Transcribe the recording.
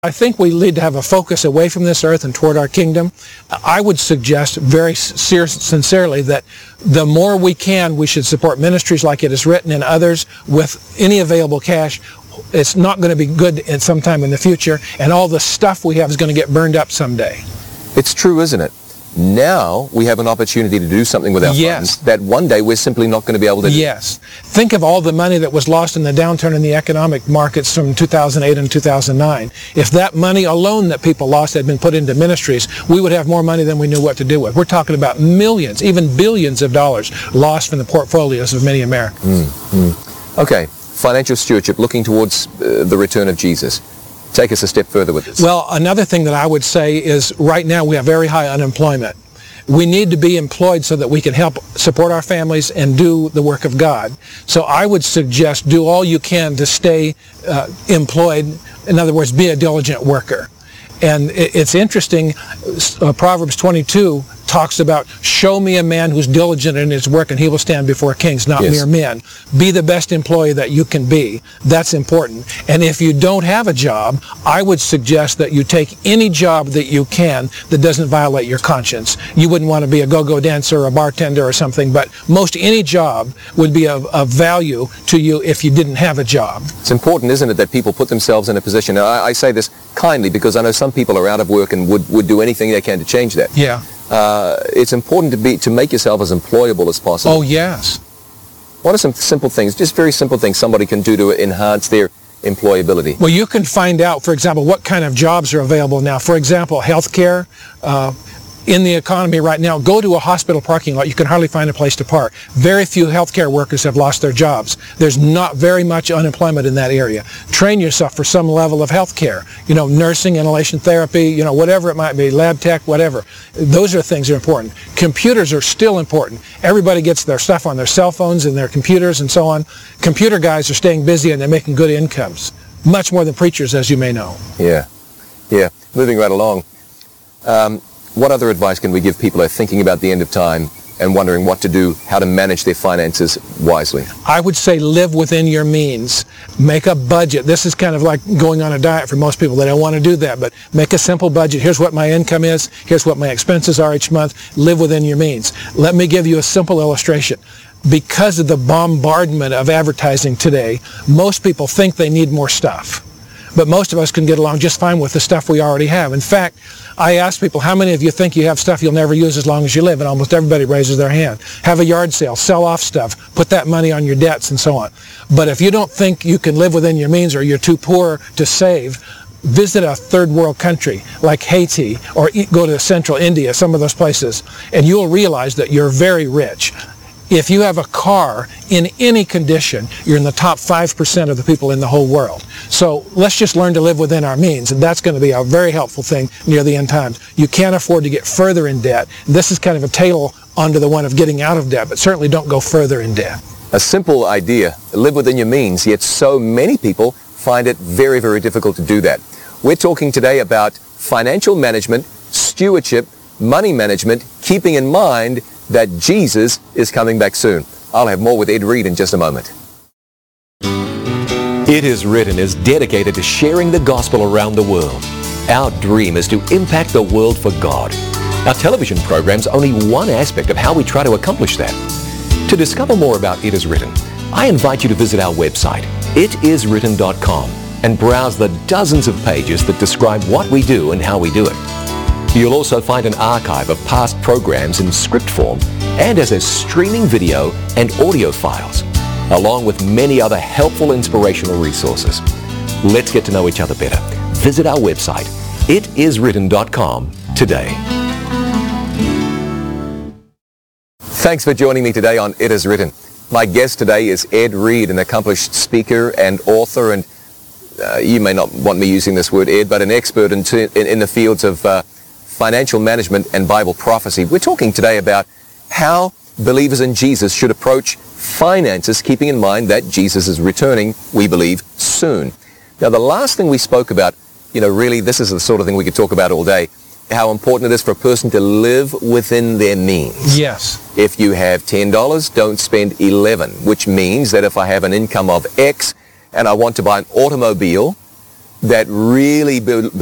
I think we need to have a focus away from this earth and toward our kingdom. I would suggest very sincerely that the more we can, we should support ministries like It Is Written and others with any available cash. It's not going to be good at some time in the future, and all the stuff we have is going to get burned up someday. It's true, isn't it? Now we have an opportunity to do something with our funds that one day we're simply not going to be able to do. Yes. Think of all the money that was lost in the downturn in the economic markets from 2008 and 2009. If that money alone that people lost had been put into ministries, we would have more money than we knew what to do with. We're talking about millions, even billions of dollars lost from the portfolios of many Americans. Okay, financial stewardship, looking towards the return of Jesus. Take us a step further with this. Well, another thing that I would say is right now we have very high unemployment. We need to be employed so that we can help support our families and do the work of God. So I would suggest do all you can to stay employed. In other words, be a diligent worker. And it's interesting, Proverbs 22 talks about, show me a man who's diligent in his work and he will stand before kings, not mere men. Be the best employee that you can be. That's important. And if you don't have a job, I would suggest that you take any job that you can that doesn't violate your conscience. You wouldn't want to be a go-go dancer or a bartender or something, but most any job would be of value to you if you didn't have a job. It's important, isn't it, that people put themselves in a position. Now, I say this kindly because I know some people are out of work and would do anything they can to change that. Yeah. It's important to make yourself as employable as possible. Oh, yes. What are some simple things, just very simple things somebody can do to enhance their employability? Well, you can find out, for example, what kind of jobs are available now. For example, healthcare. In the economy right now, go to a hospital parking lot. You can hardly find a place to park. Very few healthcare workers have lost their jobs. There's not very much unemployment in that area. Train yourself for some level of healthcare. You know, nursing, inhalation therapy, you know, whatever it might be, lab tech, whatever. Those are things that are important. Computers are still important. Everybody gets their stuff on their cell phones and their computers and so on. Computer guys are staying busy and they're making good incomes. Much more than preachers, as you may know. Yeah. Moving right along. What other advice can we give people who are thinking about the end of time and wondering what to do, how to manage their finances wisely? I would say live within your means. Make a budget. This is kind of like going on a diet for most people. They don't want to do that, but make a simple budget. Here's what my income is. Here's what my expenses are each month. Live within your means. Let me give you a simple illustration. Because of the bombardment of advertising today, most people think they need more stuff. But most of us can get along just fine with the stuff we already have. In fact, I ask people, how many of you think you have stuff you'll never use as long as you live? And almost everybody raises their hand. Have a yard sale, sell off stuff, put that money on your debts and so on. But if you don't think you can live within your means or you're too poor to save, visit a third world country like Haiti or go to central India, some of those places, and you'll realize that you're very rich. If you have a car in any condition, you're in the top 5% of the people in the whole world. So let's just learn to live within our means, and that's going to be a very helpful thing near the end times. You can't afford to get further in debt. This is kind of a tail onto the one of getting out of debt, but certainly don't go further in debt. A simple idea, live within your means, yet so many people find it very, very difficult to do that. We're talking today about financial management, stewardship, money management, keeping in mind that Jesus is coming back soon. I'll have more with Ed Reed in just a moment. It Is Written is dedicated to sharing the gospel around the world. Our dream is to impact the world for God. Our television program's only one aspect of how we try to accomplish that. To discover more about It Is Written, I invite you to visit our website, itiswritten.com, and browse the dozens of pages that describe what we do and how we do it. You'll also find an archive of past programs in script form and as a streaming video and audio files, along with many other helpful inspirational resources. Let's get to know each other better. Visit our website, itiswritten.com, today. Thanks for joining me today on It Is Written. My guest today is Ed Reed, an accomplished speaker and author, and you may not want me using this word, Ed, but an expert in the fields of financial management and Bible prophecy. We're talking today about how believers in Jesus should approach finances, keeping in mind that Jesus is returning, we believe, soon. Now, the last thing we spoke about, really, this is the sort of thing we could talk about all day, how important it is for a person to live within their means. Yes. If you have $10, don't spend 11, which means that if I have an income of X and I want to buy an automobile, that really